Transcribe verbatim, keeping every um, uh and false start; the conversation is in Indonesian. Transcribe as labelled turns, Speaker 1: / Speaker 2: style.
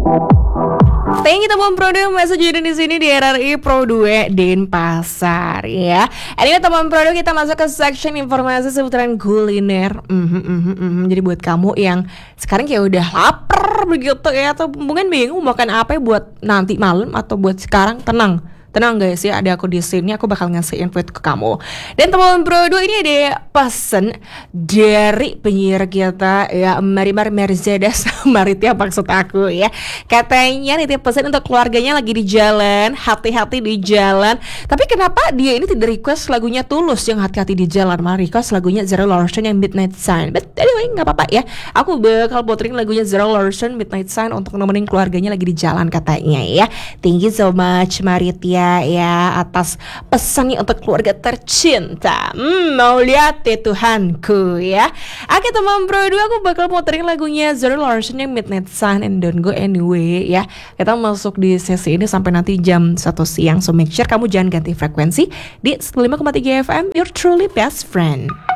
Speaker 1: Thank you teman Pro dua masih jadi di sini di R R I Pro dua Denpasar ya. Anyway teman Pro dua kita masuk ke section informasi seputaran kuliner. Mhm, mhm, mhm. Jadi buat kamu yang sekarang kayak udah lapar begitu ya, atau mungkin bingung makan apa ya buat nanti malam atau buat sekarang, tenang. Tenang guys ya, ada aku di sini, aku bakal ngasih info ke kamu. Dan teman Bro dua ini ada pesan dari penyiar kita ya, Marimar Mercedes Maritia maksud aku ya. Katanya nih pesan untuk keluarganya lagi di jalan, hati-hati di jalan. Tapi kenapa dia ini tidak request lagunya Tulus yang hati-hati di jalan, malah request lagunya Zara Larsson yang Midnight Sun. But anyway nggak apa-apa ya, aku bakal puterin lagunya Zara Larsson Midnight Sun untuk nemenin keluarganya lagi di jalan katanya ya. Thank you so much Maritia ya atas pesannya untuk keluarga tercinta. Hmm, mau lihat ya Tuhanku ya. Oke teman Bro dua, aku bakal puterin lagunya Zara Larsson yang Midnight Sun and Don't Go Anyway ya. Kita masuk di sesi ini sampai nanti jam satu siang, so make sure kamu jangan ganti frekuensi di seratus lima koma tiga F M, your truly best friend.